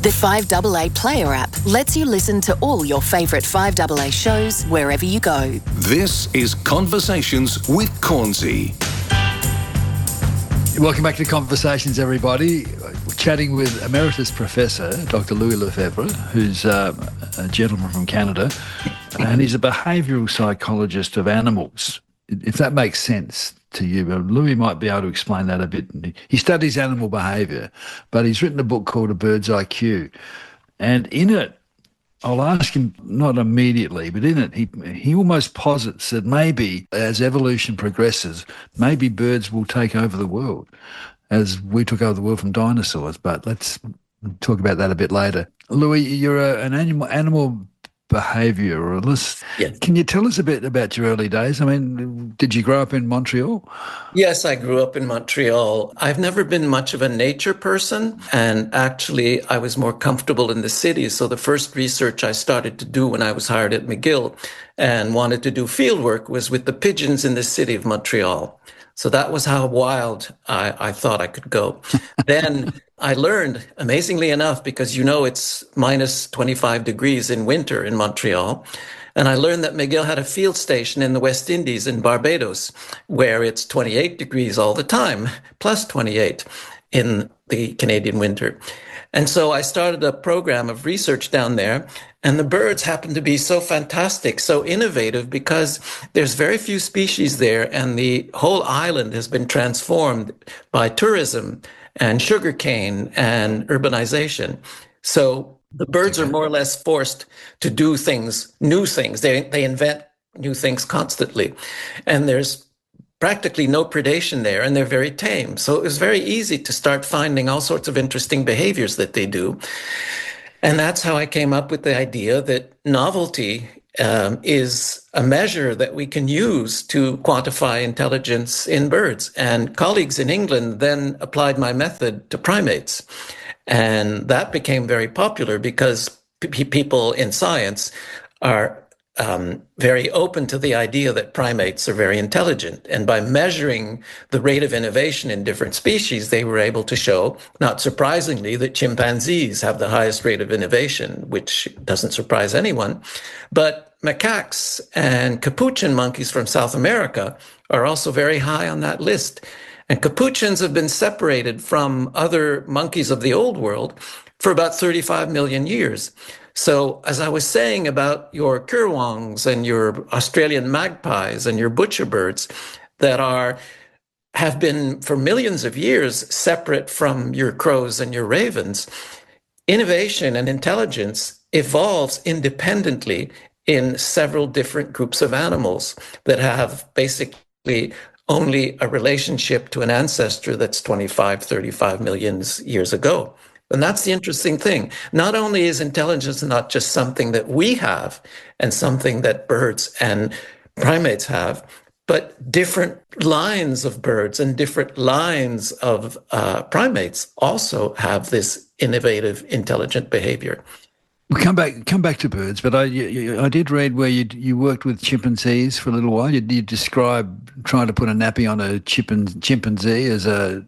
The 5AA Player app lets you listen to all your favourite 5AA shows wherever you go. This is Conversations with Cornsey. Welcome back to Conversations, everybody. We're chatting with Emeritus Professor Dr. Louis Lefebvre, who's a gentleman from Canada, and he's a behavioural psychologist of animals. If that makes sense to you, Louis might be able to explain that a bit. He studies animal behaviour, but he's written a book called A Bird's IQ. And in it, I'll ask him, not immediately, but in it, he almost posits that maybe as evolution progresses, maybe birds will take over the world as we took over the world from dinosaurs. But let's talk about that a bit later. Louis, you're an animal behaviouralist. Yes. Can you tell us a bit about your early days? I mean, did you grow up in Montreal? Yes, I grew up in Montreal. I've never been much of a nature person, and actually I was more comfortable in the city. So the first research I started to do when I was hired at McGill and wanted to do field work was with the pigeons in the city of Montreal. So that was how wild I thought I could go. Then I learned, amazingly enough, because it's minus 25 degrees in winter in Montreal, and I learned that McGill had a field station in the West Indies in Barbados, where it's 28 degrees all the time, plus 28 in the Canadian winter. And so I started a program of research down there, and the birds happen to be so fantastic, so innovative, because there's very few species there, and the whole island has been transformed by tourism and sugarcane and urbanization. So the birds are more or less forced to do things, new things. They invent new things constantly. And there's practically no predation there, and they're very tame. So it was very easy to start finding all sorts of interesting behaviors that they do. And that's how I came up with the idea that novelty is a measure that we can use to quantify intelligence in birds. And colleagues in England then applied my method to primates. And that became very popular because people in science are very open to the idea that primates are very intelligent. And by measuring the rate of innovation in different species, they were able to show, not surprisingly, that chimpanzees have the highest rate of innovation, which doesn't surprise anyone. But macaques and capuchin monkeys from South America are also very high on that list. And capuchins have been separated from other monkeys of the old world for about 35 million years. So as I was saying about your currawongs and your Australian magpies and your butcherbirds that have been for millions of years separate from your crows and your ravens, innovation and intelligence evolves independently in several different groups of animals that have basically only a relationship to an ancestor that's 25, 35 million years ago. And that's the interesting thing. Not only is intelligence not just something that we have and something that birds and primates have, but different lines of birds and different lines of primates also have this innovative, intelligent behavior. We'll come back to birds, but I did read where you worked with chimpanzees for a little while. You describe trying to put a nappy on a chimpanzee as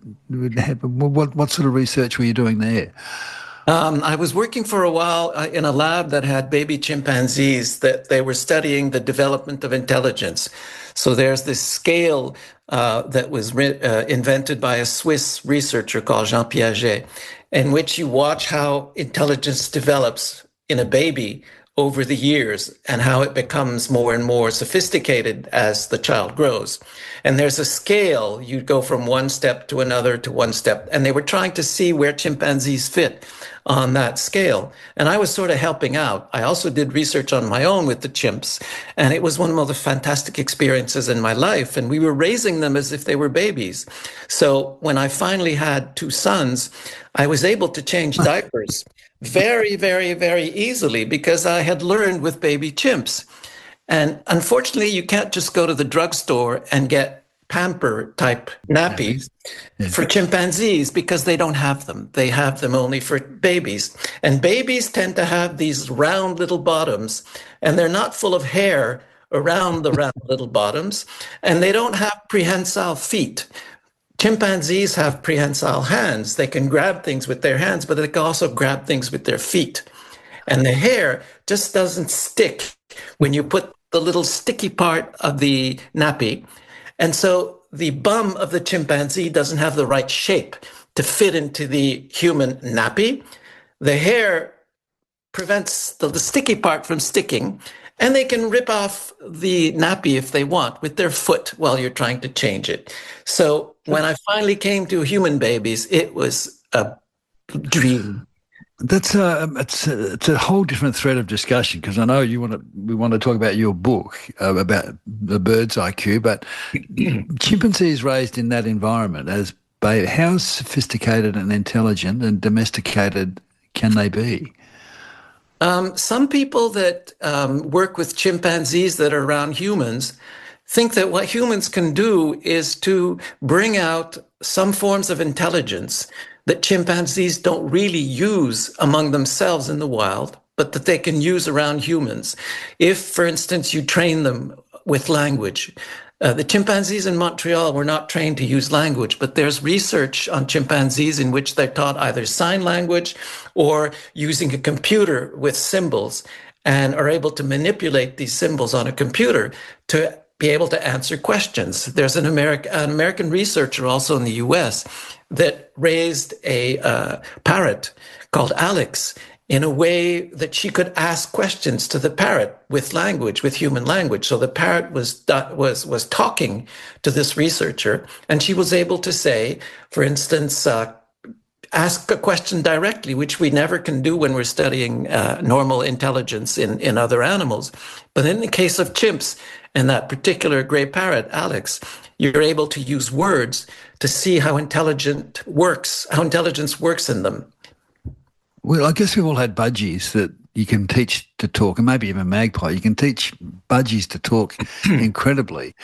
what sort of research were you doing there? I was working for a while in a lab that had baby chimpanzees that they were studying the development of intelligence. So there's this scale that was invented by a Swiss researcher called Jean Piaget, in which you watch how intelligence develops in a baby over the years and how it becomes more and more sophisticated as the child grows. And there's a scale. You go from one step to another to one step. And they were trying to see where chimpanzees fit on that scale. And I was sort of helping out. I also did research on my own with the chimps. And it was one of the fantastic experiences in my life. And we were raising them as if they were babies. So when I finally had two sons, I was able to change diapers very, very, very easily because I had learned with baby chimps. And unfortunately, you can't just go to the drugstore and get pamper type nappies for chimpanzees because they don't have them. They have them only for babies. And babies tend to have these round little bottoms, and they're not full of hair around the round little bottoms, and they don't have prehensile feet. chimpanzees have prehensile hands. They can grab things with their hands, but they can also grab things with their feet. And the hair just doesn't stick when you put the little sticky part of the nappy. And so the bum of the chimpanzee doesn't have the right shape to fit into the human nappy. The hair prevents the sticky part from sticking, and they can rip off the nappy if they want with their foot while you're trying to change it. So when I finally came to human babies, it was a dream. That's it's a whole different thread of discussion, because I know we want to talk about your book about the bird's IQ, but chimpanzees raised in that environment as how sophisticated and intelligent and domesticated can they be? Some people that work with chimpanzees that are around humans think that what humans can do is to bring out some forms of intelligence that chimpanzees don't really use among themselves in the wild, but that they can use around humans. If, for instance, you train them with language, the chimpanzees in Montreal were not trained to use language, but there's research on chimpanzees in which they're taught either sign language or using a computer with symbols, and are able to manipulate these symbols on a computer to be able to answer questions. There's an American researcher also in the US that raised a parrot called Alex in a way that she could ask questions to the parrot with language, with human language. So the parrot was talking to this researcher, and she was able to say, for instance, ask a question directly, which we never can do when we're studying normal intelligence in other animals. But in the case of chimps and that particular gray parrot, Alex, you're able to use words to see how intelligence works in them. Well, I guess we've all had budgies that you can teach to talk, and maybe even magpie. You can teach budgies to talk incredibly.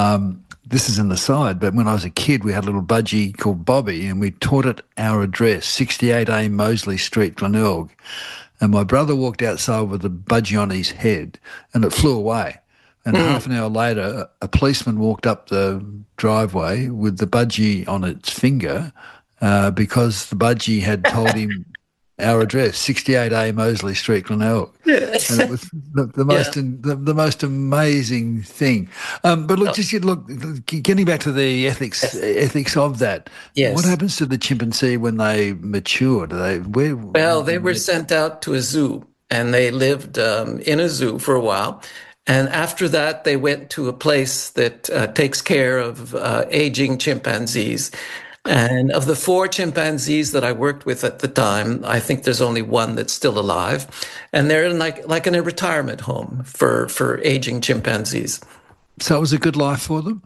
This is an aside, but when I was a kid, we had a little budgie called Bobby, and we taught it our address, 68A Mosley Street, Glenelg. And my brother walked outside with the budgie on his head, and it flew away. And half an hour later, a policeman walked up the driveway with the budgie on its finger because the budgie had told him our address, 68A Mosley Street, Glenelg. Yes. And it was the most amazing thing. But look, getting back to the ethics of that. Yes. What happens to the chimpanzee when they mature? They were sent out to a zoo, and they lived in a zoo for a while. And after that, they went to a place that takes care of aging chimpanzees. And of the 4 chimpanzees that I worked with at the time, I think there's only one that's still alive. And they're in like in a retirement home for aging chimpanzees. So it was a good life for them?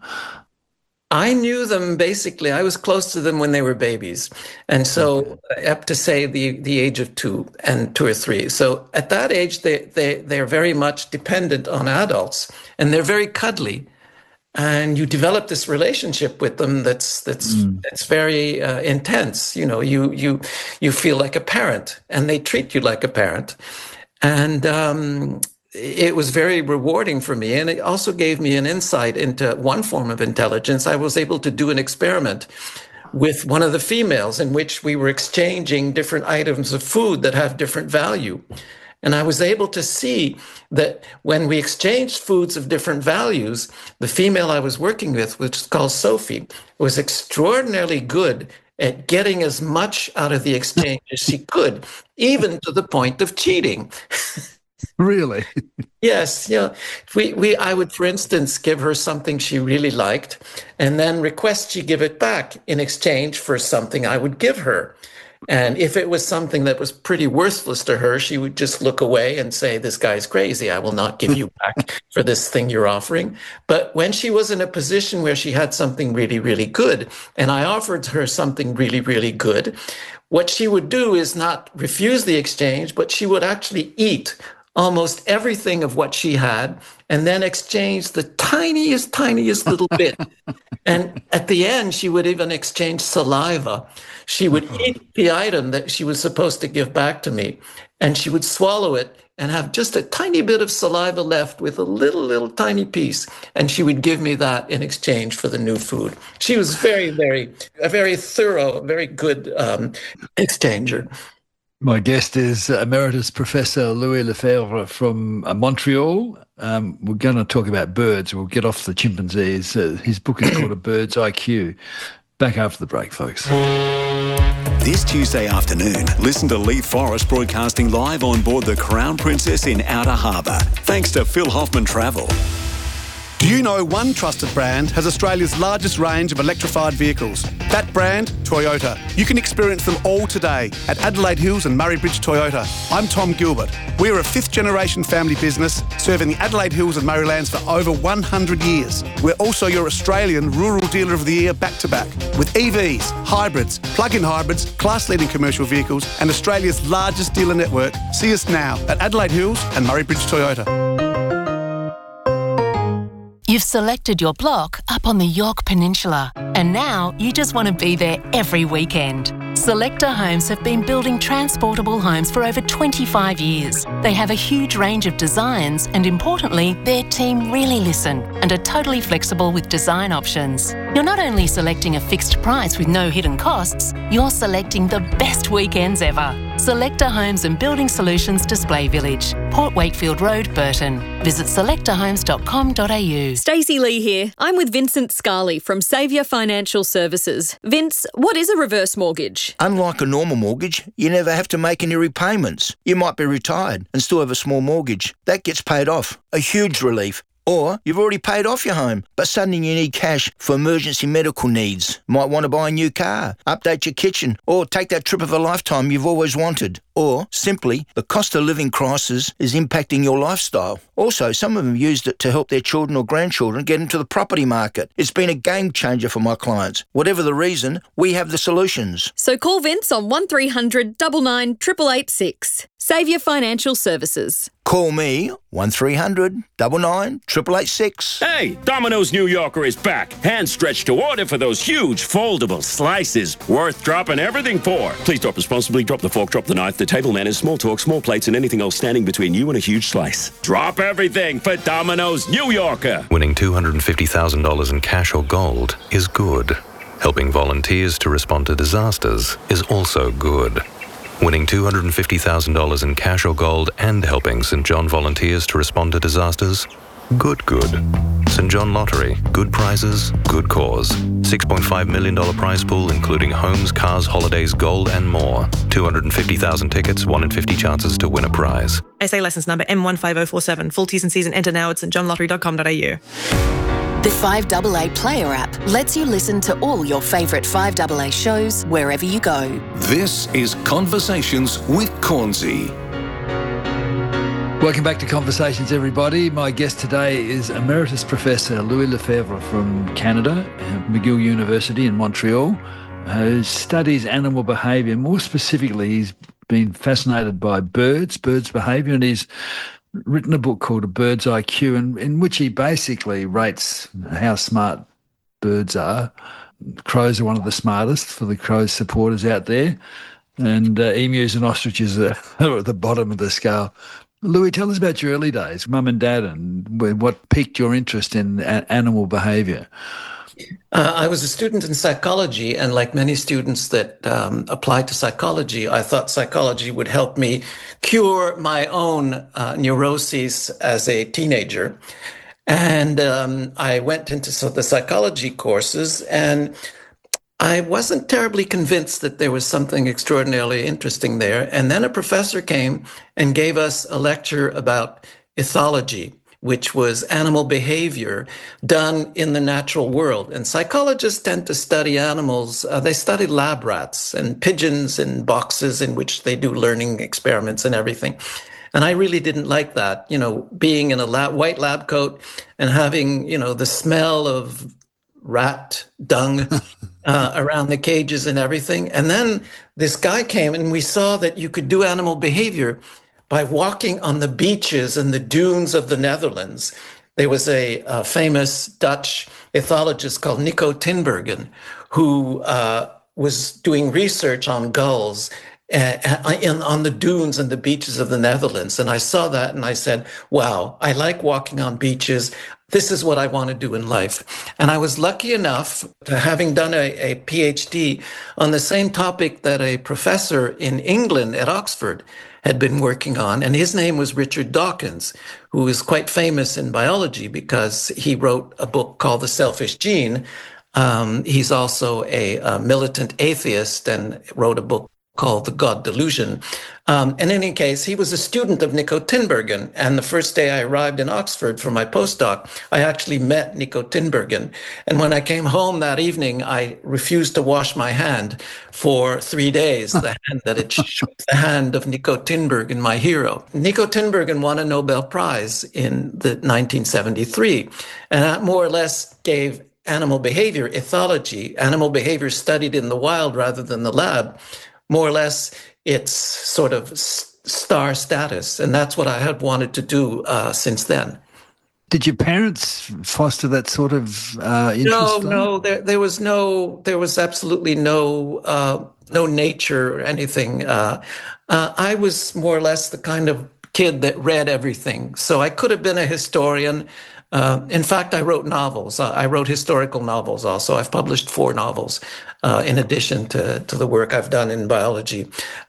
I knew them basically. I was close to them when they were babies. And so up to say the age of 2 or 3. So at that age, they're very much dependent on adults, and they're very cuddly. And you develop this relationship with them that's very intense. You know, you feel like a parent, and they treat you like a parent. And it was very rewarding for me. And it also gave me an insight into one form of intelligence. I was able to do an experiment with one of the females in which we were exchanging different items of food that have different value. And I was able to see that when we exchanged foods of different values, the female I was working with, which is called Sophie, was extraordinarily good at getting as much out of the exchange as she could, even to the point of cheating. Really? Yes. Yeah. I would, for instance, give her something she really liked, and then request she give it back in exchange for something I would give her. And if it was something that was pretty worthless to her, she would just look away and say, "This guy's crazy. I will not give you back for this thing you're offering." But when she was in a position where she had something really, really good, and I offered her something really, really good, what she would do is not refuse the exchange, but she would actually eat almost everything of what she had and then exchange the tiniest little bit. And at the end, she would even exchange saliva. She would eat the item that she was supposed to give back to me, and she would swallow it and have just a tiny bit of saliva left with a little tiny piece. And she would give me that in exchange for the new food. She was a very thorough, very good exchanger. My guest is Emeritus Professor Louis Lefebvre from Montreal. We're going to talk about birds. We'll get off the chimpanzees. His book is called A Bird's IQ. Back after the break, folks. This Tuesday afternoon, listen to Lee Forrest broadcasting live on board the Crown Princess in Outer Harbour, thanks to Phil Hoffman Travel. Do you know one trusted brand has Australia's largest range of electrified vehicles? That brand, Toyota. You can experience them all today at Adelaide Hills and Murray Bridge Toyota. I'm Tom Gilbert. We're a fifth-generation family business serving the Adelaide Hills and Murraylands for over 100 years. We're also your Australian Rural Dealer of the Year back-to-back with EVs, hybrids, plug-in hybrids, class-leading commercial vehicles and Australia's largest dealer network. See us now at Adelaide Hills and Murray Bridge Toyota. You've selected your block up on the Yorke Peninsula, and now you just want to be there every weekend. Selector Homes have been building transportable homes for over 25 years. They have a huge range of designs, and importantly, their team really listen and are totally flexible with design options. You're not only selecting a fixed price with no hidden costs, you're selecting the best weekends ever. Selector Homes and Building Solutions Display Village, Port Wakefield Road, Burton. Visit selectorhomes.com.au. Stacey Lee here. I'm with Vincent Scarley from Saviour Financial Services. Vince, what is a reverse mortgage? Unlike a normal mortgage, you never have to make any repayments. You might be retired and still have a small mortgage. That gets paid off. A huge relief. Or you've already paid off your home, but suddenly you need cash for emergency medical needs. Might want to buy a new car, update your kitchen, or take that trip of a lifetime you've always wanted. Or, simply, the cost of living crisis is impacting your lifestyle. Also, some of them used it to help their children or grandchildren get into the property market. It's been a game changer for my clients. Whatever the reason, we have the solutions. So call Vince on 1300 99 886. Saviour Financial Services. Call me, 1300 99 886. Hey, Domino's New Yorker is back. Hand stretched to order for those huge foldable slices. Worth dropping everything for. Please drop responsibly. Drop the fork, drop the knife. The table manners, small talk, small plates, and anything else standing between you and a huge slice. Drop everything for Domino's New Yorker. Winning $250,000 in cash or gold is good. Helping volunteers to respond to disasters is also good. Winning $250,000 in cash or gold and helping St. John volunteers to respond to disasters? Good. St. John Lottery. Good prizes, good cause. $6.5 million prize pool including homes, cars, holidays, gold and more. 250,000 tickets, 1 in 50 chances to win a prize. SA licence number M15047. Full T's and C's and enter now at stjohnlottery.com.au. The 5AA Player app lets you listen to all your favourite 5AA shows wherever you go. This is Conversations with Cornsey. Welcome back to Conversations, everybody. My guest today is Emeritus Professor Louis Lefebvre from Canada, McGill University in Montreal, who studies animal behaviour. More specifically, he's been fascinated by birds behaviour, and he's written a book called A Bird's IQ, in which he basically rates how smart birds are. Crows are one of the smartest for the crow supporters out there, and emus and ostriches are at the bottom of the scale. Louis, tell us about your early days, mum and dad, and what piqued your interest in animal behaviour. I was a student in psychology, and like many students that applied to psychology, I thought psychology would help me cure my own neuroses as a teenager. And I went into the psychology courses, and I wasn't terribly convinced that there was something extraordinarily interesting there. And then a professor came and gave us a lecture about ethology, which was animal behavior done in the natural world. And psychologists tend to study animals. They study lab rats and pigeons in boxes in which they do learning experiments and everything. And I really didn't like that, being in a white lab coat and having, the smell of rat dung around the cages and everything. And then this guy came and we saw that you could do animal behavior by walking on the beaches and the dunes of the Netherlands. There was a famous Dutch ethologist called Nico Tinbergen who was doing research on gulls on the dunes and the beaches of the Netherlands. And I saw that and I said, wow, I like walking on beaches. This is what I want to do in life. And I was lucky enough to having done a PhD on the same topic that a professor in England at Oxford had been working on. And his name was Richard Dawkins, who is quite famous in biology because he wrote a book called The Selfish Gene. He's also a militant atheist and wrote a book called The God Delusion. In any case, he was a student of Nico Tinbergen. And the first day I arrived in Oxford for my postdoc, I actually met Nico Tinbergen. And when I came home that evening, I refused to wash my hand for 3 days, the hand that it shook the hand of Nico Tinbergen, my hero. Nico Tinbergen won a Nobel Prize in 1973. And that more or less gave animal behavior, ethology, animal behavior studied in the wild rather than the lab, more or less its sort of star status. And that's what I had wanted to do since then. Did your parents foster that sort of interest? No, there was absolutely no nature or anything. I was more or less the kind of kid that read everything. So I could have been a historian. In fact, I wrote novels. I wrote historical novels also. I've published 4 novels in addition to the work I've done in biology.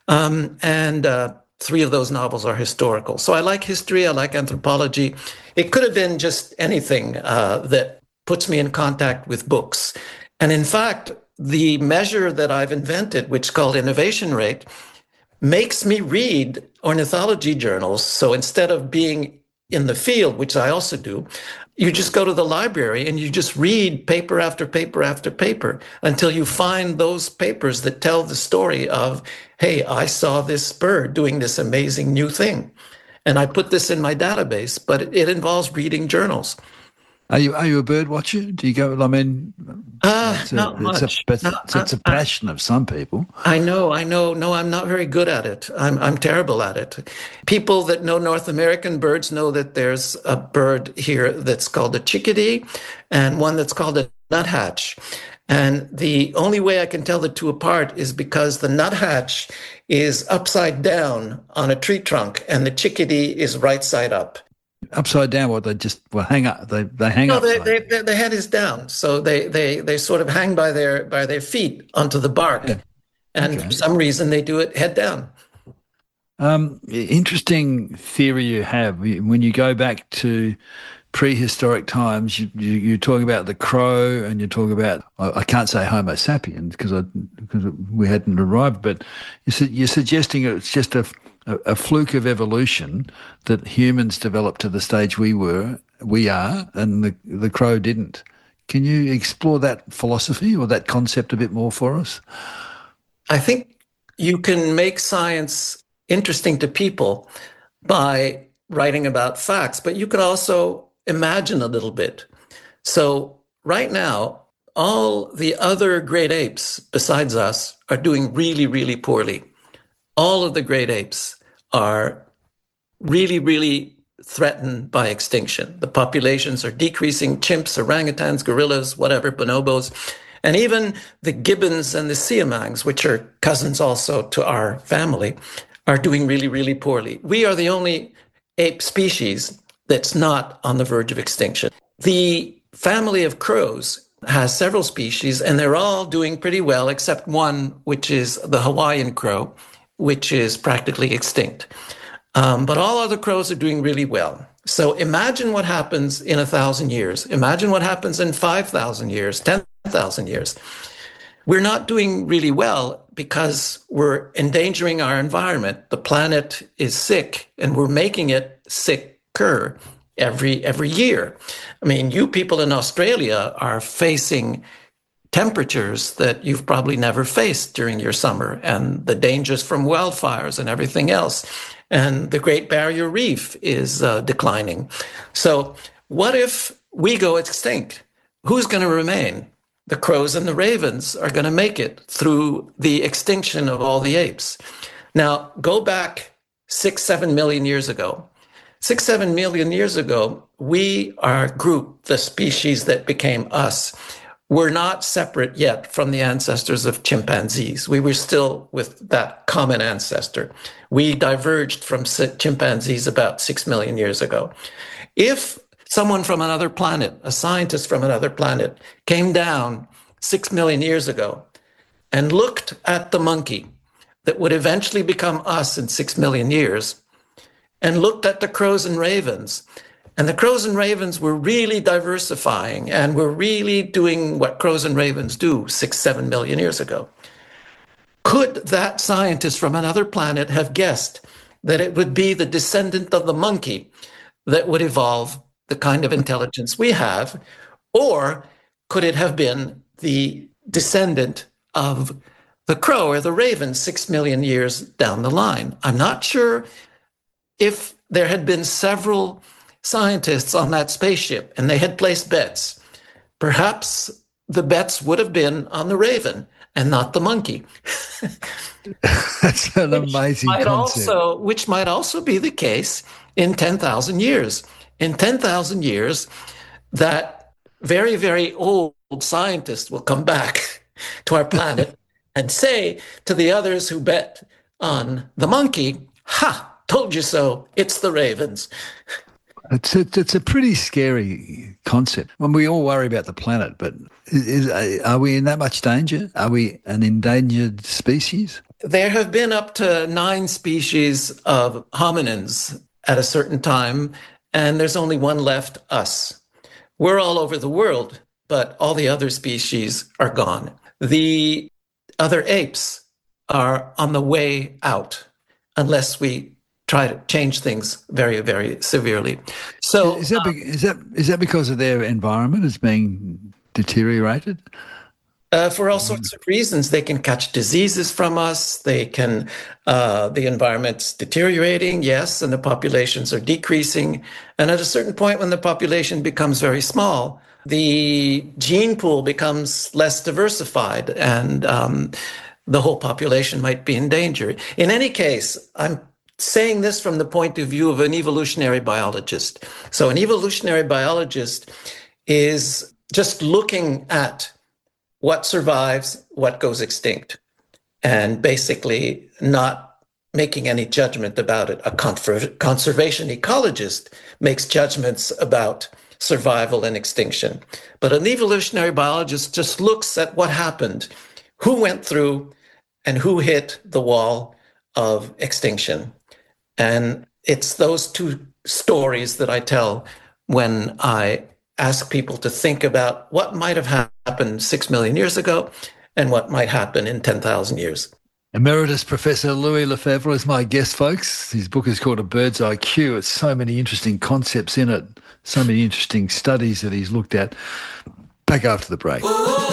And 3 of those novels are historical. So I like history. I like anthropology. It could have been just anything that puts me in contact with books. And in fact, the measure that I've invented, which is called innovation rate, makes me read ornithology journals. So instead of being in the field, which I also do, you just go to the library and you just read paper after paper after paper until you find those papers that tell the story of, hey, I saw this bird doing this amazing new thing. And I put this in my database, but it involves reading journals. Are you a bird watcher? Do you go? I mean, not much. It's a passion of some people. I know. No, I'm not very good at it. I'm terrible at it. People that know North American birds know that there's a bird here that's called a chickadee and one that's called a nuthatch. And the only way I can tell the two apart is because the nuthatch is upside down on a tree trunk and the chickadee is right side up. Upside down, what they just hang up? They hang up. No, the head is down, so they sort of hang by their feet onto the bark, and for some reason they do it head down. Interesting theory you have when you go back to prehistoric times. You talk about the crow, and you talk about I can't say Homo sapiens because we hadn't arrived, but you're suggesting it's just a fluke of evolution that humans developed to the stage we are, and the crow didn't. Can you explore that philosophy or that concept a bit more for us? I think you can make science interesting to people by writing about facts, but you can also imagine a little bit. So right now, all the other great apes besides us are doing really, really poorly. All of the great apes are really, really threatened by extinction. The populations are decreasing. Chimps, orangutans, gorillas, whatever, bonobos, and even the gibbons and the siamangs, which are cousins also to our family, are doing really, really poorly. We are the only ape species that's not on the verge of extinction. The family of crows has several species, and they're all doing pretty well, except one, which is the Hawaiian crow, which is practically extinct. But all other crows are doing really well. So imagine what happens in 1,000 years. Imagine what happens in 5,000 years, 10,000 years. We're not doing really well because we're endangering our environment. The planet is sick, and we're making it sicker every year. I mean, you people in Australia are facing temperatures that you've probably never faced during your summer, and the dangers from wildfires and everything else. And the Great Barrier Reef is declining. So what if we go extinct? Who's going to remain? The crows and the ravens are going to make it through the extinction of all the apes. Now, go back 6-7 million years ago. 6-7 million years ago, our group, the species that became us, were not separate yet from the ancestors of chimpanzees. We were still with that common ancestor. We diverged from chimpanzees about 6 million years ago. If someone from another planet, a scientist from another planet, came down 6 million years ago and looked at the monkey that would eventually become us in 6 million years, and looked at the crows and ravens, and the crows and ravens were really diversifying and were really doing what crows and ravens do 6-7 million years ago. Could that scientist from another planet have guessed that it would be the descendant of the monkey that would evolve the kind of intelligence we have? Or could it have been the descendant of the crow or the raven 6 million years down the line? I'm not sure if there had been several scientists on that spaceship and they had placed bets. Perhaps the bets would have been on the raven and not the monkey. That's an amazing concept. Which might also be the case in 10,000 years. In 10,000 years, that very, very old scientist will come back to our planet and say to the others who bet on the monkey, "Ha! Told you so. It's the ravens." It's a pretty scary concept. When we all worry about the planet, but are we in that much danger? Are we an endangered species? There have been up to 9 species of hominins at a certain time, and there's only one left, us. We're all over the world, but all the other species are gone. The other apes are on the way out, unless we try to change things very, very severely. So is that because of their environment is being deteriorated? For all sorts of reasons. They can catch diseases from us. They can, the environment's deteriorating, yes, and the populations are decreasing. And at a certain point when the population becomes very small, the gene pool becomes less diversified, and the whole population might be in danger. In any case, I'm saying this from the point of view of an evolutionary biologist. So an evolutionary biologist is just looking at what survives, what goes extinct, and basically not making any judgment about it. A conservation ecologist makes judgments about survival and extinction. But an evolutionary biologist just looks at what happened, who went through, and who hit the wall of extinction. And it's those two stories that I tell when I ask people to think about what might have happened 6 million years ago and what might happen in 10,000 years. Emeritus Professor Louis Lefebvre is my guest, folks. His book is called A Bird's IQ. It's so many interesting concepts in it, so many interesting studies that he's looked at. Back after the break.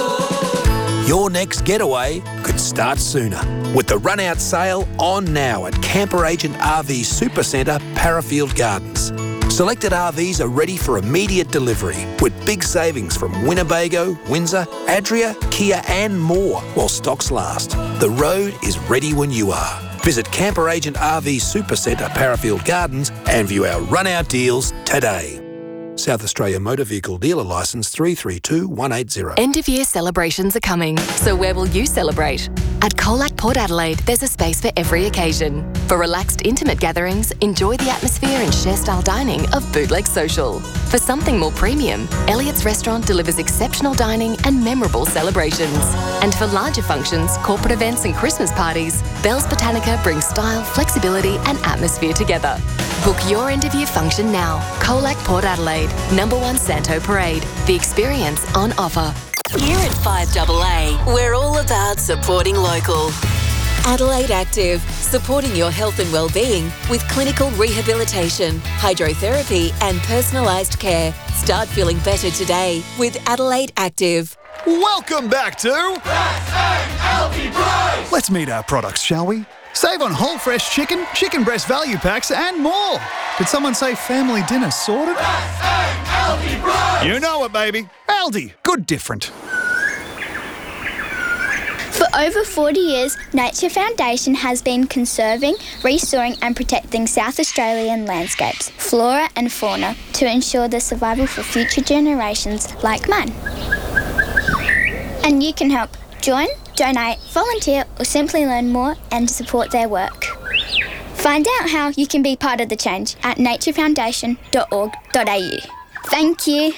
Your next getaway could start sooner with the run-out sale on now at Camper Agent RV Supercentre, Parafield Gardens. Selected RVs are ready for immediate delivery with big savings from Winnebago, Windsor, Adria, Kia and more while stocks last. The road is ready when you are. Visit Camper Agent RV Supercentre, Parafield Gardens and view our run-out deals today. South Australia Motor Vehicle Dealer Licence 332180. End of year celebrations are coming, so where will you celebrate? At Colac Port Adelaide, there's a space for every occasion. For relaxed, intimate gatherings, enjoy the atmosphere and share-style dining of Bootleg Social. For something more premium, Elliott's Restaurant delivers exceptional dining and memorable celebrations. And for larger functions, corporate events and Christmas parties, Bell's Botanica brings style, flexibility and atmosphere together. Book your end-of-year function now. Colac Port Adelaide, number 1 Santo Parade. The experience on offer. Here at 5AA, we're all about supporting local. Adelaide Active, supporting your health and well-being with clinical rehabilitation, hydrotherapy and personalised care. Start feeling better today with Adelaide Active. Welcome back to S.A.L.T. Price! Let's meet our products, shall we? Save on whole fresh chicken, chicken breast value packs and more. Did someone say family dinner sorted? S.A.L.T. Price! You know it, baby. Aldi. Good different. For over 40 years, Nature Foundation has been conserving, restoring and protecting South Australian landscapes, flora and fauna to ensure the survival for future generations like mine. And you can help. Join, donate, volunteer or simply learn more and support their work. Find out how you can be part of the change at naturefoundation.org.au. Thank you.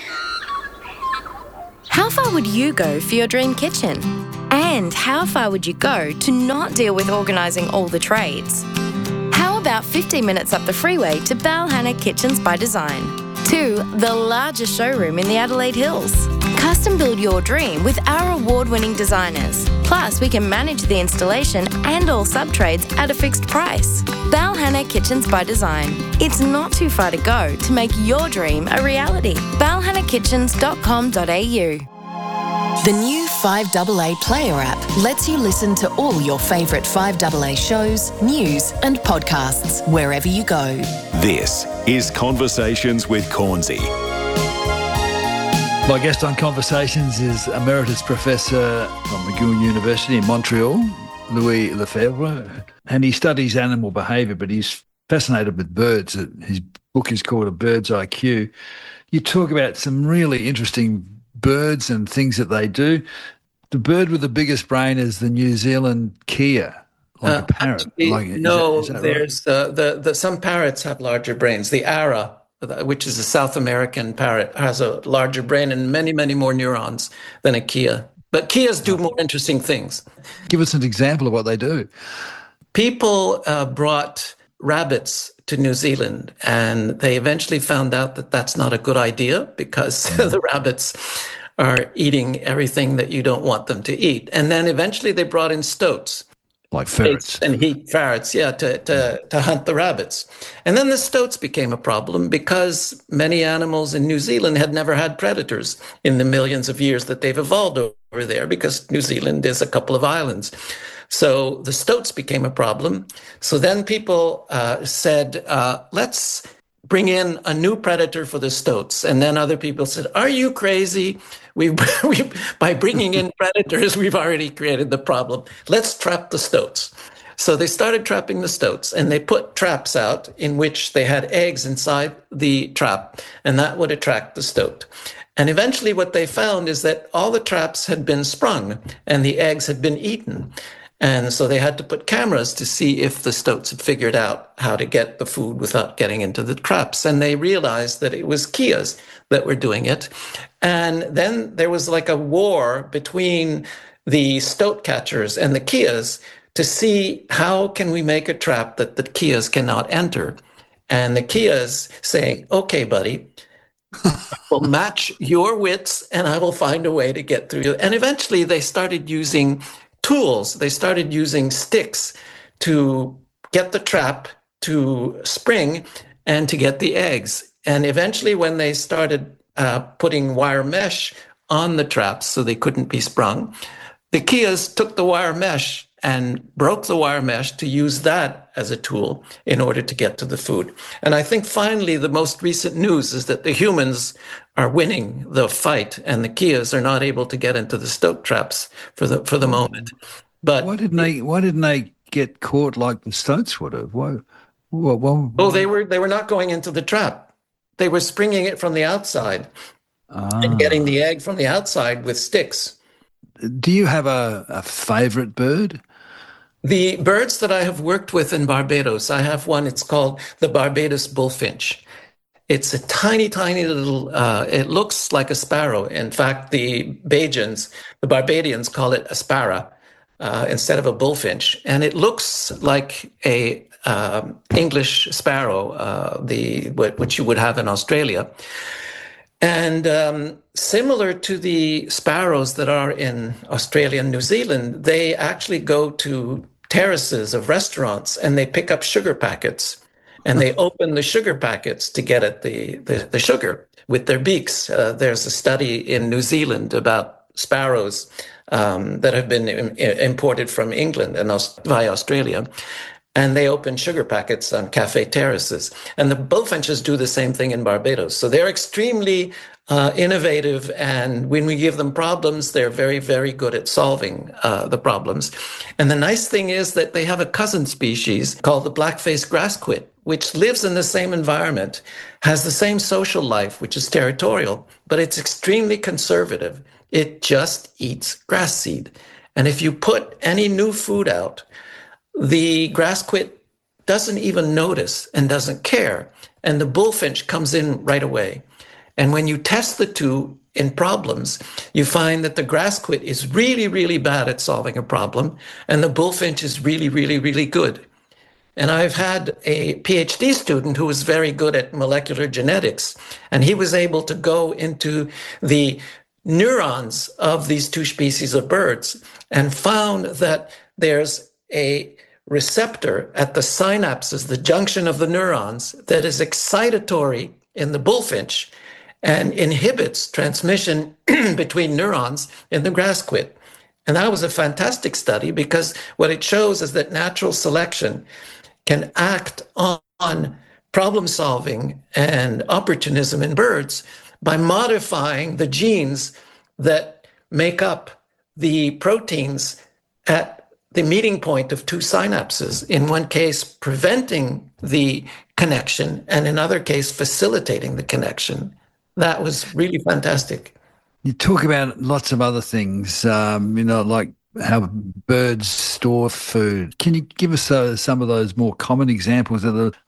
How far would you go for your dream kitchen? And how far would you go to not deal with organising all the trades? How about 15 minutes up the freeway to Balhanna Kitchens by Design? To the largest showroom in the Adelaide Hills. Custom build your dream with our award-winning designers. Plus, we can manage the installation and all sub-trades at a fixed price. Balhanna Kitchens by Design. It's not too far to go to make your dream a reality. balhannakitchens.com.au. The new 5AA Player app lets you listen to all your favourite 5AA shows, news and podcasts wherever you go. This is Conversations with Cornsey. My guest on Conversations is Emeritus Professor from McGill University in Montreal, Louis Lefebvre, and he studies animal behaviour, but he's fascinated with birds. His book is called A Bird's IQ. You talk about some really interesting birds and things that they do. The bird with the biggest brain is the New Zealand kea, like a parrot. Actually, there's right? Some parrots have larger brains. The ara, which is a South American parrot, has a larger brain and many, many more neurons than a kea. But keas do more interesting things. Give us an example of what they do. People brought rabbits to New Zealand, and they eventually found out that that's not a good idea because the rabbits are eating everything that you don't want them to eat. And then eventually they brought in stoats. Like ferrets. And ferrets, to hunt the rabbits. And then the stoats became a problem because many animals in New Zealand had never had predators in the millions of years that they've evolved over there, because New Zealand is a couple of islands. So the stoats became a problem. So then people said, let's bring in a new predator for the stoats. And then other people said, are you crazy? By bringing in predators, we've already created the problem. Let's trap the stoats. So they started trapping the stoats, and they put traps out in which they had eggs inside the trap, and that would attract the stoat. And eventually what they found is that all the traps had been sprung and the eggs had been eaten. And so they had to put cameras to see if the stoats had figured out how to get the food without getting into the traps. And they realized that it was keas that were doing it. And then there was like a war between the stoat catchers and the keas to see how can we make a trap that the keas cannot enter. And the keas saying, okay, buddy, we'll match your wits and I will find a way to get through you. And eventually they started using tools. They started using sticks to get the trap to spring and to get the eggs. And eventually when they started putting wire mesh on the traps so they couldn't be sprung, the keas took the wire mesh and broke the wire mesh to use that as a tool in order to get to the food. And I think finally the most recent news is that the humans are winning the fight and the keas are not able to get into the stoat traps for the moment. But why didn't they get caught like the stoats would have? Why? Well, they were not going into the trap. They were springing it from the outside and getting the egg from the outside with sticks. Do you have a favorite bird? The birds that I have worked with in Barbados, I have one, it's called the Barbados bullfinch. It's a tiny, tiny little, it looks like a sparrow. In fact, the Barbadians call it a sparrow instead of a bullfinch. And it looks like a English sparrow, which you would have in Australia. And similar to the sparrows that are in Australia and New Zealand, they actually go to terraces of restaurants and they pick up sugar packets and they open the sugar packets to get at the sugar with their beaks. There's a study in New Zealand about sparrows that have been imported from England and via Australia. And they open sugar packets on cafe terraces. And the bullfinches do the same thing in Barbados. So they're extremely innovative, and when we give them problems, they're very, very good at solving the problems. And the nice thing is that they have a cousin species called the black-faced grassquit, which lives in the same environment, has the same social life, which is territorial, but it's extremely conservative. It just eats grass seed. And if you put any new food out, the grassquit doesn't even notice and doesn't care. And the bullfinch comes in right away. And when you test the two in problems, you find that the grassquit is really, really bad at solving a problem, and the bullfinch is really, really, really good. And I've had a PhD student who was very good at molecular genetics, and he was able to go into the neurons of these two species of birds and found that there's a receptor at the synapses, the junction of the neurons, that is excitatory in the bullfinch and inhibits transmission between neurons in the grassquit. And that was a fantastic study, because what it shows is that natural selection can act on problem solving and opportunism in birds by modifying the genes that make up the proteins at the meeting point of two synapses, in one case preventing the connection, and in another case facilitating the connection. That was really fantastic. You talk about lots of other things, like how birds store food. Can you give us some of those more common examples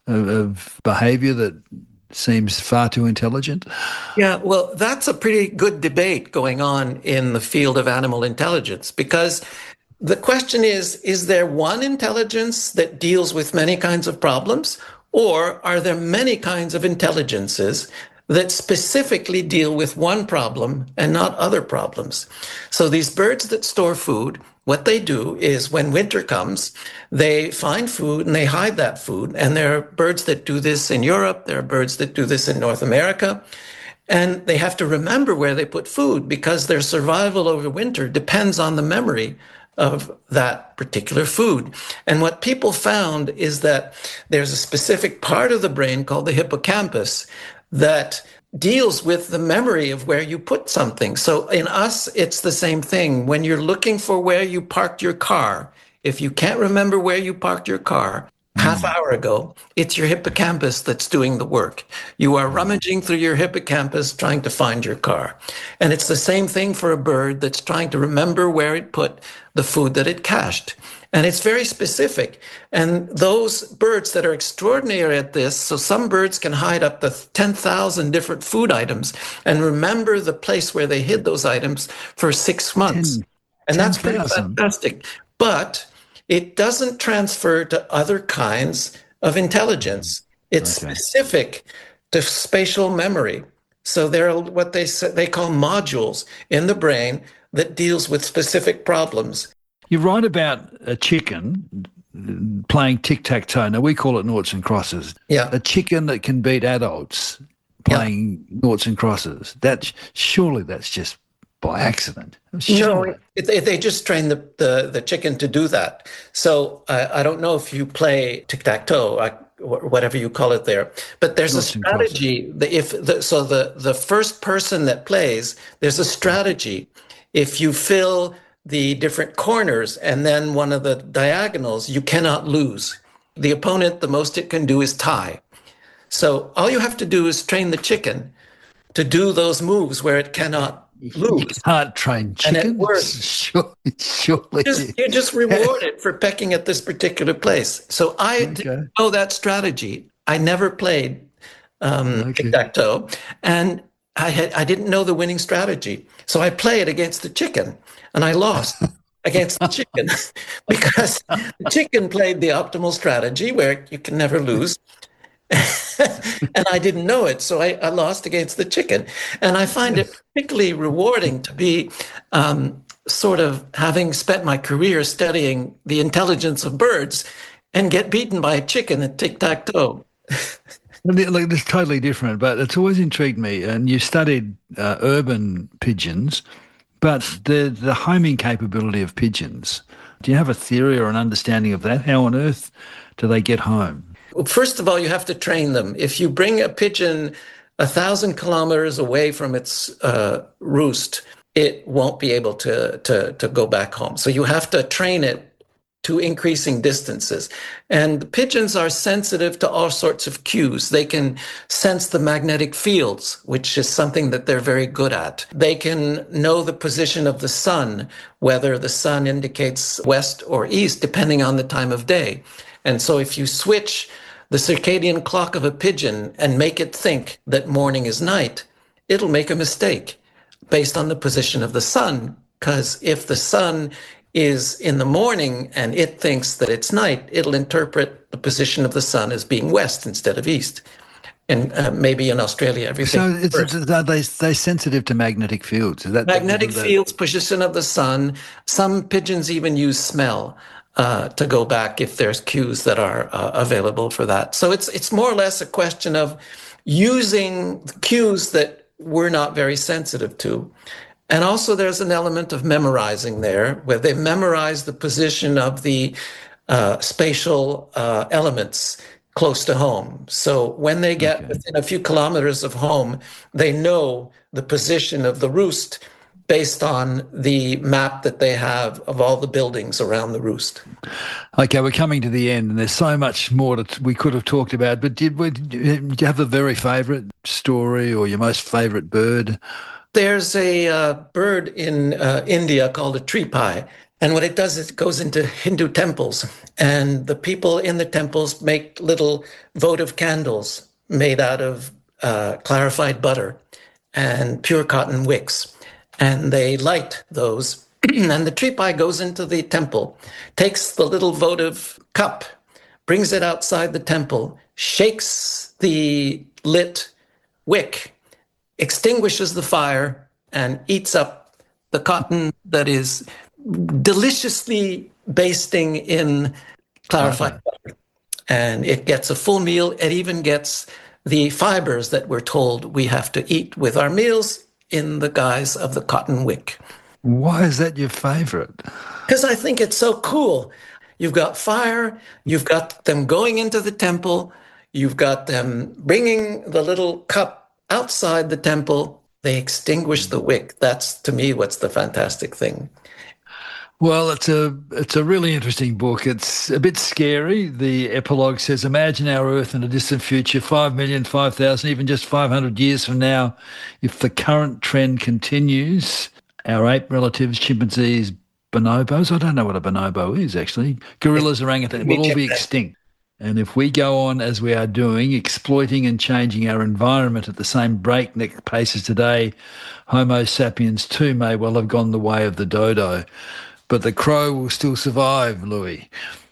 of behaviour that seems far too intelligent? Yeah, well, that's a pretty good debate going on in the field of animal intelligence, because the question is there one intelligence that deals with many kinds of problems, or are there many kinds of intelligences that specifically deal with one problem and not other problems? So these birds that store food, what they do is when winter comes, they find food and they hide that food. And there are birds that do this in Europe. There are birds that do this in North America. And they have to remember where they put food, because their survival over winter depends on the memory of that particular food. And what people found is that there's a specific part of the brain called the hippocampus that deals with the memory of where you put something. So in us, it's the same thing. When you're looking for where you parked your car, if you can't remember where you parked your car half hour ago, it's your hippocampus that's doing the work. You are rummaging through your hippocampus trying to find your car. And it's the same thing for a bird that's trying to remember where it put the food that it cached. And it's very specific. And those birds that are extraordinary at this, so some birds can hide up to 10,000 different food items and remember the place where they hid those items for 6 months. And that's pretty fantastic. But it doesn't transfer to other kinds of intelligence. It's specific to spatial memory. So there are what they call modules in the brain that deals with specific problems. You write about a chicken playing tic-tac-toe. Now, we call it noughts and crosses. Yeah. A chicken that can beat adults playing noughts and crosses. Surely that's just by accident. No, they just train the chicken to do that. So I don't know if you play tic-tac-toe, or whatever you call it there, but there's a strategy. The first person that plays, there's a strategy. If you fill the different corners and then one of the diagonals, you cannot lose. The opponent, the most it can do is tie. So all you have to do is train the chicken to do those moves where it cannot lose. You can't train chickens. And it works. Surely. You just reward it for pecking at this particular place. So I didn't know that strategy. I never played tic-tac-toe, and I didn't know the winning strategy. So I played against the chicken, and I lost against the chicken because the chicken played the optimal strategy where you can never lose. And I didn't know it, so I lost against the chicken. And I find it particularly rewarding to be sort of having spent my career studying the intelligence of birds and get beaten by a chicken at tic-tac-toe. Like, it's totally different, but it's always intrigued me. And you studied urban pigeons, but the homing capability of pigeons, do you have a theory or an understanding of that? How on earth do they get home? Well, first of all, you have to train them. If you bring a pigeon 1,000 kilometers away from its roost, it won't be able to go back home. So you have to train it to increasing distances. And pigeons are sensitive to all sorts of cues. They can sense the magnetic fields, which is something that they're very good at. They can know the position of the sun, whether the sun indicates west or east, depending on the time of day. And so if you switch the circadian clock of a pigeon and make it think that morning is night, it'll make a mistake based on the position of the sun. Because if the sun is in the morning and it thinks that it's night, it'll interpret the position of the sun as being west instead of east. And maybe in Australia, everything. So they're sensitive to magnetic fields. Is that magnetic fields, position of the sun. Some pigeons even use smell to go back if there's cues that are available for that. So it's more or less a question of using cues that we're not very sensitive to. And also there's an element of memorizing there, where they memorize the position of the spatial elements close to home. So when they get within a few kilometers of home, they know the position of the roost based on the map that they have of all the buildings around the roost. Okay, we're coming to the end, and there's so much more that we could have talked about, but did you have a very favourite story or your most favourite bird? There's a bird in India called a treepai. And what it does is it goes into Hindu temples. And the people in the temples make little votive candles made out of clarified butter and pure cotton wicks. And they light those. And the treepai goes into the temple, takes the little votive cup, brings it outside the temple, shakes the lit wick, extinguishes the fire, and eats up the cotton that is deliciously basting in clarified butter. And it gets a full meal. It even gets the fibers that we're told we have to eat with our meals in the guise of the cotton wick. Why is that your favorite? Because I think it's so cool. You've got fire, you've got them going into the temple, you've got them bringing the little cup outside the temple, they extinguish the wick. That's, to me, what's the fantastic thing. Well, it's a really interesting book. It's a bit scary. The epilogue says, imagine our Earth in a distant future, 5 million, 5,000, even just 500 years from now. If the current trend continues, our ape relatives, chimpanzees, bonobos, I don't know what a bonobo is actually, gorillas, orangutans, will all be extinct. And if we go on as we are doing, exploiting and changing our environment at the same breakneck pace as today, Homo sapiens too may well have gone the way of the dodo. But the crow will still survive, Louis.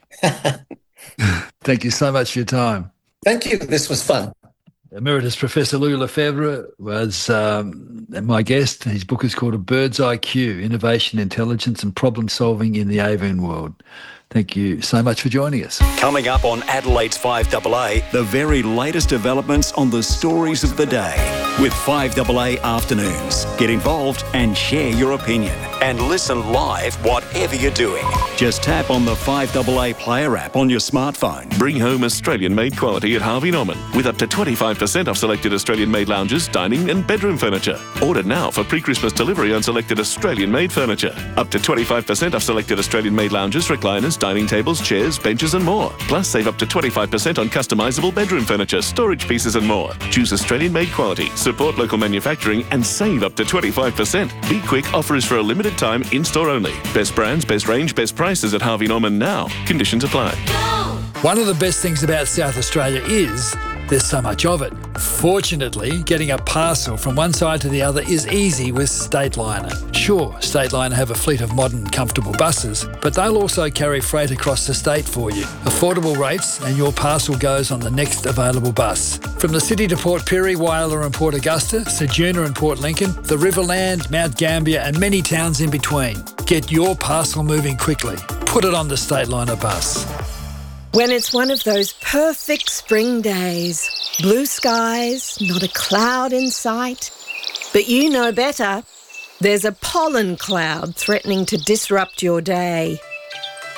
Thank you so much for your time. Thank you. This was fun. Emeritus Professor Louis Lefebvre was my guest. His book is called A Bird's IQ, Innovation, Intelligence and Problem Solving in the Avian World. Thank you so much for joining us. Coming up on Adelaide's 5AA, the very latest developments on the stories of the day with 5AA Afternoons. Get involved and share your opinion. And listen live whatever you're doing. Just tap on the 5AA Player app on your smartphone. Bring home Australian-made quality at Harvey Norman with up to 25% off selected Australian-made lounges, dining and bedroom furniture. Order now for pre-Christmas delivery on selected Australian-made furniture. Up to 25% off selected Australian-made lounges, recliners, dining tables, chairs, benches and more. Plus save up to 25% on customisable bedroom furniture, storage pieces and more. Choose Australian-made quality, support local manufacturing and save up to 25%. Be quick, offer is for a limited time, in-store only. Best brands, best range, best prices at Harvey Norman now. Conditions apply. One of the best things about South Australia is there's so much of it. Fortunately, getting a parcel from one side to the other is easy with Stateliner. Sure, Stateliner have a fleet of modern, comfortable buses, but they'll also carry freight across the state for you. Affordable rates and your parcel goes on the next available bus. From the city to Port Pirie, Whyalla and Port Augusta, Ceduna and Port Lincoln, the Riverland, Mount Gambier and many towns in between. Get your parcel moving quickly. Put it on the Stateliner bus. When it's one of those perfect spring days, blue skies, not a cloud in sight, but you know better, there's a pollen cloud threatening to disrupt your day.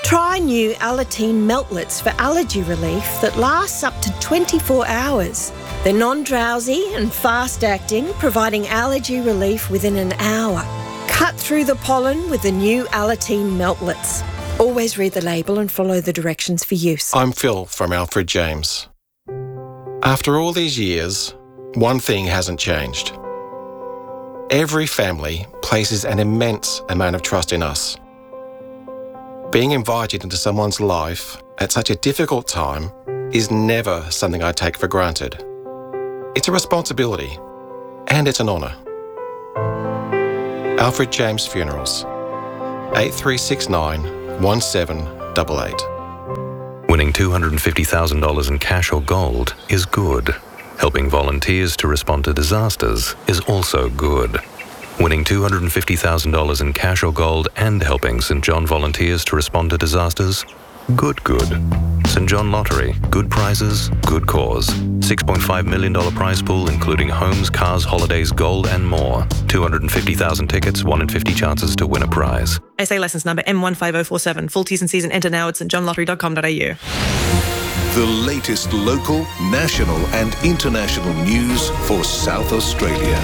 Try new Alateen Meltlets for allergy relief that lasts up to 24 hours. They're non-drowsy and fast-acting, providing allergy relief within an hour. Cut through the pollen with the new Alateen Meltlets. Always read the label and follow the directions for use. I'm Phil from Alfred James. After all these years, one thing hasn't changed. Every family places an immense amount of trust in us. Being invited into someone's life at such a difficult time is never something I take for granted. It's a responsibility, and it's an honour. Alfred James Funerals, 8369 1788. Winning $250,000 in cash or gold is good. Helping volunteers to respond to disasters is also good. Winning $250,000 in cash or gold and helping St John volunteers to respond to disasters? Good. St John Lottery. Good prizes, good cause. $6.5 million prize pool including homes, cars, holidays, gold and more. 250,000 tickets, 1 in 50 chances to win a prize. SA licence number M15047. Full T's and C's and enter now at stjohnlottery.com.au. The latest local, national and international news for South Australia.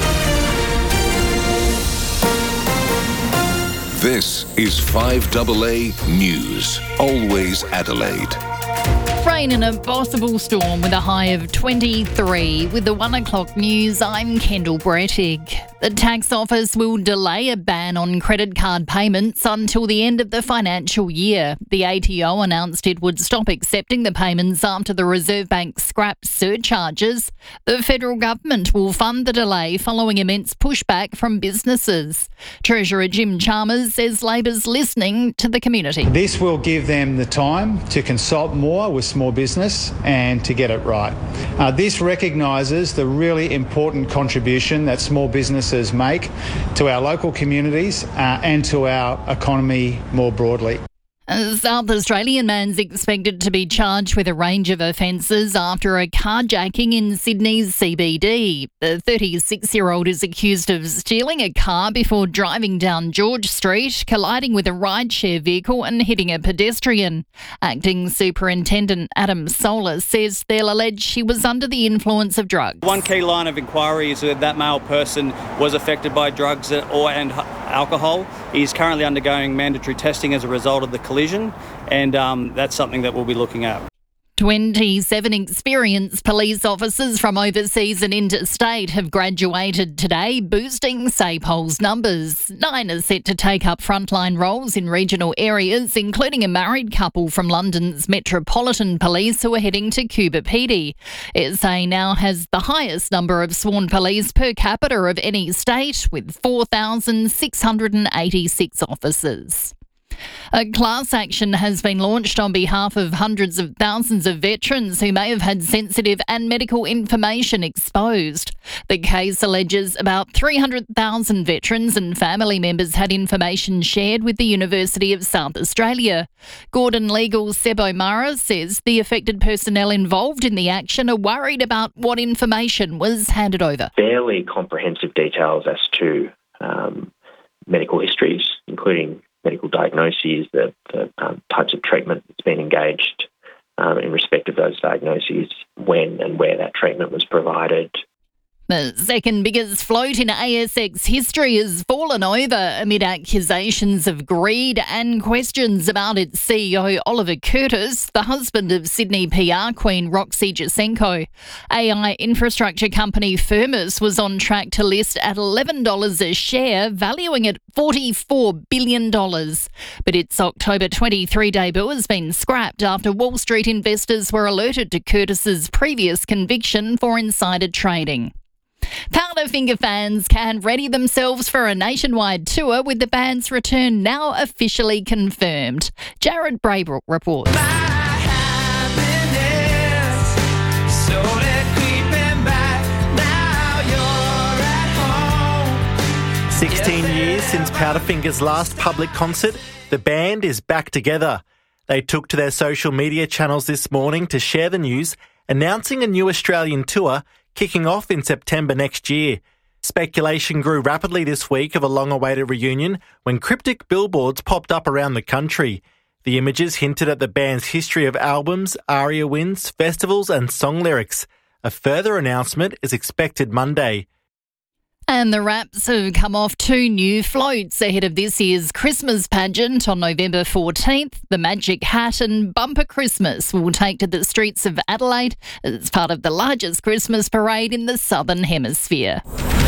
This is 5AA News, always Adelaide. Rain and a possible storm with a high of 23. With the 1 o'clock news, I'm Kendall Brettig. The tax office will delay a ban on credit card payments until the end of the financial year. The ATO announced it would stop accepting the payments after the Reserve Bank scrapped surcharges. The federal government will fund the delay following immense pushback from businesses. Treasurer Jim Chalmers says Labor's listening to the community. This will give them the time to consult more with small business and to get it right. This recognises the really important contribution that small businesses make to our local communities and to our economy more broadly. A South Australian man's expected to be charged with a range of offences after a carjacking in Sydney's CBD. The 36-year-old is accused of stealing a car before driving down George Street, colliding with a rideshare vehicle and hitting a pedestrian. Acting Superintendent Adam Solis says they'll allege he was under the influence of drugs. One key line of inquiry is that male person was affected by drugs and alcohol. He's currently undergoing mandatory testing as a result of the collision, and that's something that we'll be looking at. 27 experienced police officers from overseas and interstate have graduated today, boosting SAPOL's numbers. 9 are set to take up frontline roles in regional areas, including a married couple from London's Metropolitan Police who are heading to Coober Pedy. SA now has the highest number of sworn police per capita of any state, with 4,686 officers. A class action has been launched on behalf of hundreds of thousands of veterans who may have had sensitive and medical information exposed. The case alleges about 300,000 veterans and family members had information shared with the University of South Australia. Gordon Legal's Seb O'Mara says the affected personnel involved in the action are worried about what information was handed over. Fairly comprehensive details as to medical histories, including medical diagnoses, the types of treatment that's been engaged in respect of those diagnoses, when and where that treatment was provided. The second biggest float in ASX history has fallen over amid accusations of greed and questions about its CEO Oliver Curtis, the husband of Sydney PR queen Roxy Jacenko. AI infrastructure company Firmus was on track to list at $11 a share, valuing it $44 billion. But its October 23 debut has been scrapped after Wall Street investors were alerted to Curtis's previous conviction for insider trading. Powderfinger fans can ready themselves for a nationwide tour with the band's return now officially confirmed. Jared Braybrook reports. 16 years since Powderfinger's last public concert, the band is back together. They took to their social media channels this morning to share the news, announcing a new Australian tour kicking off in September next year. Speculation grew rapidly this week of a long-awaited reunion when cryptic billboards popped up around the country. The images hinted at the band's history of albums, aria wins, festivals and song lyrics. A further announcement is expected Monday. And the Raps have come off 2 new floats ahead of this year's Christmas pageant on November 14th. The Magic Hat and Bumper Christmas will take to the streets of Adelaide as part of the largest Christmas parade in the Southern Hemisphere.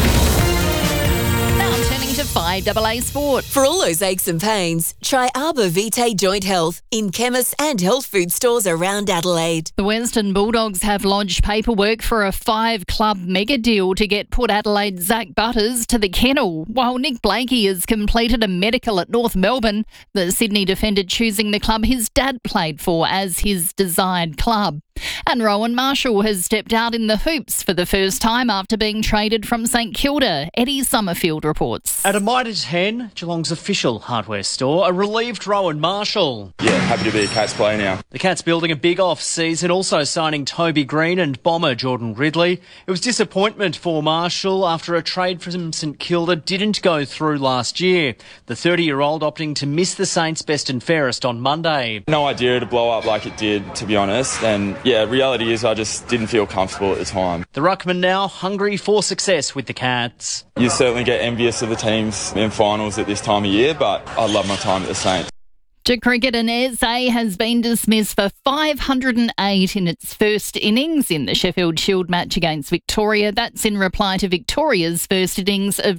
Now turning to 5AA Sport. For all those aches and pains, try Arbor Vitae Joint Health in chemists and health food stores around Adelaide. The Western Bulldogs have lodged paperwork for a 5-club mega deal to get Port Adelaide's Zach Butters to the kennel. While Nick Blakey has completed a medical at North Melbourne, the Sydney defender choosing the club his dad played for as his desired club. And Rowan Marshall has stepped out in the hoops for the first time after being traded from St Kilda. Eddie Summerfield reports. At a Mitres Hen, Geelong's official hardware store, a relieved Rowan Marshall. Yeah, happy to be a Cats player now. The Cats building a big off-season, also signing Toby Green and bomber Jordan Ridley. It was disappointment for Marshall after a trade from St Kilda didn't go through last year. The 30-year-old opting to miss the Saints' best and fairest on Monday. No idea to blow up like it did, to be honest, and yeah, reality is I just didn't feel comfortable at the time. The ruckman now hungry for success with the Cats. You certainly get envious of the teams in finals at this time of year, but I love my time at the Saints. To cricket, an SA has been dismissed for 508 in its first innings in the Sheffield Shield match against Victoria. That's in reply to Victoria's first innings of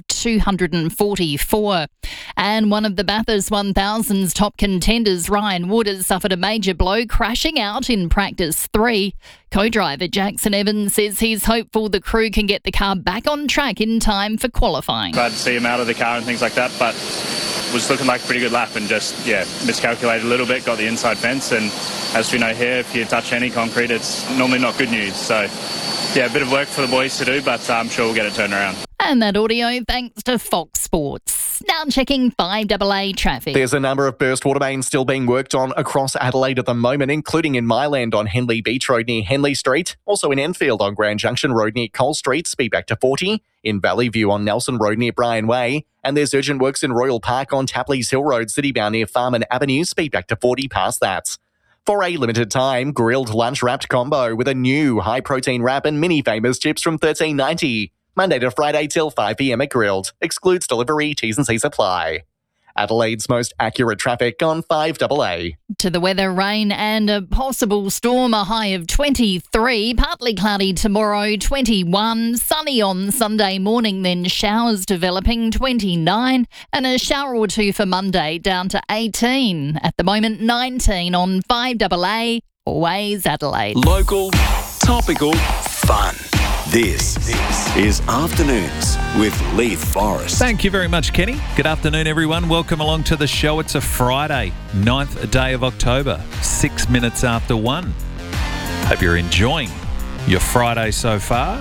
244. And one of the Bathurst 1000's top contenders, Ryan Wood, has suffered a major blow, crashing out in practice 3. Co-driver Jackson Evans says he's hopeful the crew can get the car back on track in time for qualifying. Glad to see him out of the car and things like that, but was looking like a pretty good lap and just, miscalculated a little bit, got the inside fence, and as we know here, if you touch any concrete, it's normally not good news. So, a bit of work for the boys to do, but I'm sure we'll get it turned around. And that audio thanks to Fox Sports. Now checking 5AA traffic. There's a number of burst water mains still being worked on across Adelaide at the moment, including in Myland on Henley Beach Road near Henley Street. Also in Enfield on Grand Junction Road near Cole Street, speed back to 40. In Valley View on Nelson Road near Bryan Way. And there's urgent works in Royal Park on Tapley's Hill Road, citybound near Farman Avenue, speed back to 40 past that. For a limited time, grilled lunch wrapped combo with a new high-protein wrap and mini famous chips from $13.90. Monday to Friday till 5 p.m. at Grilled. Excludes delivery, T's and C's apply. Adelaide's most accurate traffic on 5AA. To the weather, rain and a possible storm, a high of 23. Partly cloudy tomorrow, 21. Sunny on Sunday morning, then showers developing, 29. And a shower or two for Monday, down to 18. At the moment, 19 on 5AA. Always Adelaide. Local, topical, fun. This is Afternoons with Leith Forrest. Thank you very much, Kenny. Good afternoon, everyone. Welcome along to the show. It's a Friday, 9th day of October, 6 minutes after 1. Hope you're enjoying your Friday so far.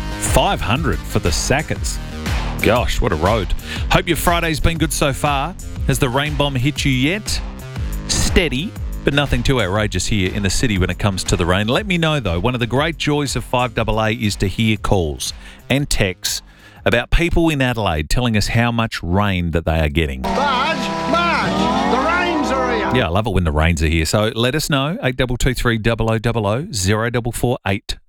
500 for the Sackers. Gosh, what a road. Hope your Friday's been good so far. Has the rain bomb hit you yet? Steady, but nothing too outrageous here in the city when it comes to the rain. Let me know, though. One of the great joys of 5AA is to hear calls and texts about people in Adelaide telling us how much rain that they are getting. Marge, the rains are here. Yeah, I love it when the rains are here. So let us know, 8223 0000 0448 08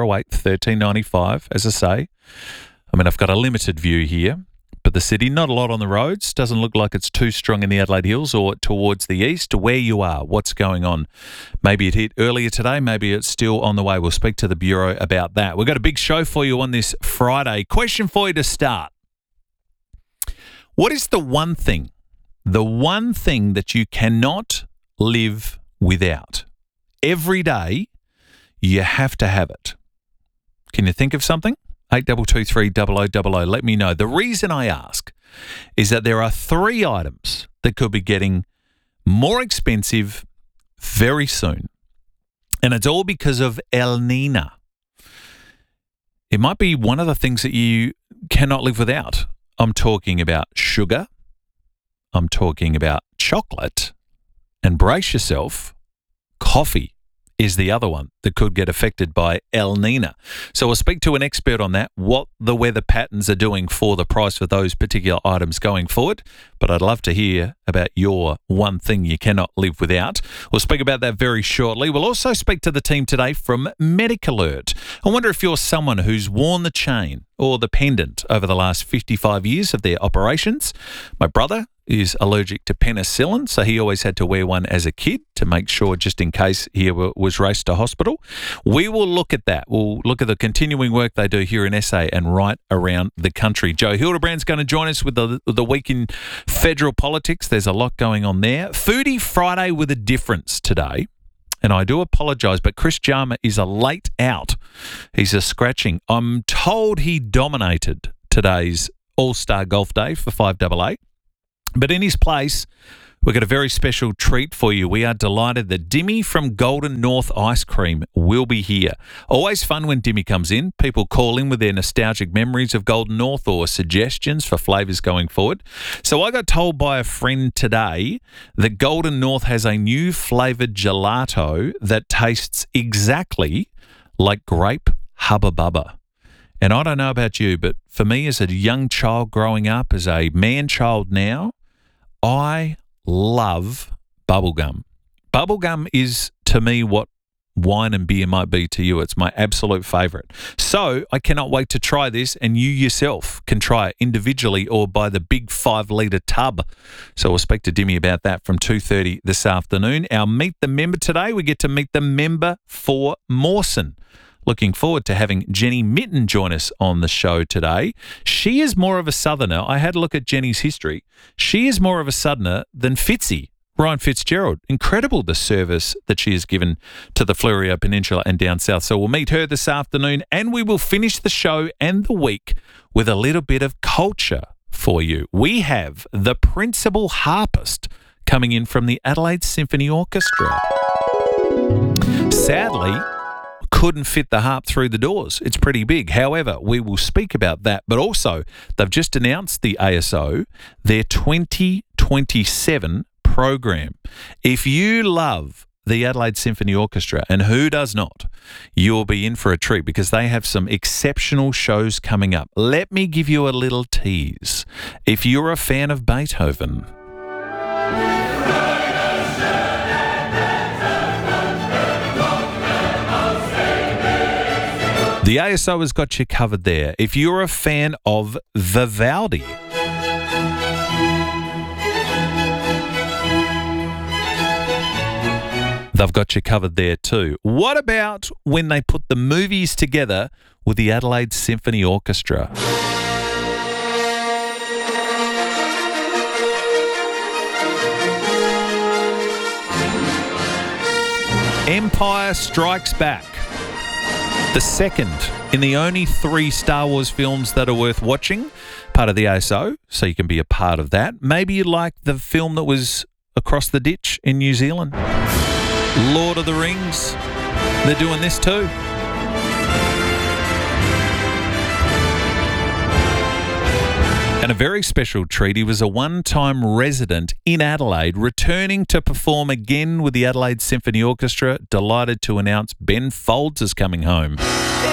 1395. As I say, I've got a limited view here. But the city, not a lot on the roads. Doesn't look like it's too strong in the Adelaide Hills or towards the east. Where you are, what's going on? Maybe it hit earlier today. Maybe it's still on the way. We'll speak to the Bureau about that. We've got a big show for you on this Friday. Question for you to start. What is the one thing that you cannot live without? Every day, you have to have it. Can you think of something? 8223 0000. Let me know. The reason I ask is that there are 3 items that could be getting more expensive very soon. And it's all because of El Niño. It might be one of the things that you cannot live without. I'm talking about sugar. I'm talking about chocolate. And brace yourself, coffee. is the other one that could get affected by El Nino. So we'll speak to an expert on that, what the weather patterns are doing for the price of those particular items going forward. But I'd love to hear about your one thing you cannot live without. We'll speak about that very shortly. We'll also speak to the team today from Medic Alert. I wonder if you're someone who's worn the chain or the pendant over the last 55 years of their operations. My brother is allergic to penicillin, so he always had to wear one as a kid to make sure, just in case he was raced to hospital. We will look at that. We'll look at the continuing work they do here in SA and right around the country. Joe Hildebrand's going to join us with the week in federal politics. There's a lot going on there. Foodie Friday with a difference today. And I do apologise, but Chris Jarma is a late out. He's a scratching. I'm told he dominated today's All-Star Golf Day for 5AA. But in his place, we've got a very special treat for you. We are delighted that Dimmy from Golden North Ice Cream will be here. Always fun when Dimmy comes in. People call in with their nostalgic memories of Golden North or suggestions for flavours going forward. So I got told by a friend today that Golden North has a new flavoured gelato that tastes exactly like grape Hubba Bubba. And I don't know about you, but for me as a young child growing up, as a man-child now, I love bubblegum. Bubblegum is, to me, what wine and beer might be to you. It's my absolute favourite. So I cannot wait to try this, and you yourself can try it individually or by the big 5-litre tub. So we'll speak to Dimmy about that from 2:30 this afternoon. Our Meet the Member today, we get to meet the member for Mawson. Looking forward to having Jenny Mitten join us on the show today. She is more of a southerner. I had a look at Jenny's history. She is more of a southerner than Fitzy, Ryan Fitzgerald. Incredible the service that she has given to the Fleurieu Peninsula and down south. So we'll meet her this afternoon, and we will finish the show and the week with a little bit of culture for you. We have the principal harpist coming in from the Adelaide Symphony Orchestra. Sadly, couldn't fit the harp through the doors. It's pretty big. However, we will speak about that. But also, they've just announced, the ASO, their 2027 program. If you love the Adelaide Symphony Orchestra, and who does not, you'll be in for a treat because they have some exceptional shows coming up. Let me give you a little tease. If you're a fan of Beethoven, the ASO has got you covered there. If you're a fan of Vivaldi, they've got you covered there too. What about when they put the movies together with the Adelaide Symphony Orchestra? Empire Strikes Back. The second in the only 3 Star Wars films that are worth watching, part of the ASO, so you can be a part of that. Maybe you like the film that was across the ditch in New Zealand. Lord of the Rings, they're doing this too. And a very special treat, he was a one-time resident in Adelaide, returning to perform again with the Adelaide Symphony Orchestra. Delighted to announce Ben Folds is coming home.